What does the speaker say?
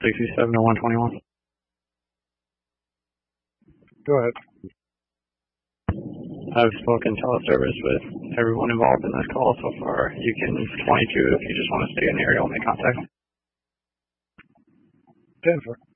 670121. Go ahead. I've spoken teleservice with everyone involved in this call so far. You can 22 if you just want to stay in the area, make contact. 10-4.